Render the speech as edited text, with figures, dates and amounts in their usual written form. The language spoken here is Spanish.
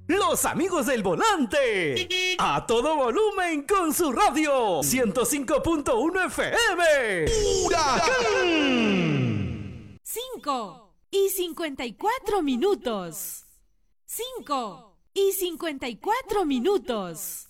Los amigos del volante. A todo volumen con su radio. 105.1 FM. ¡Huracán! 5:54 minutos. 5:54 minutos.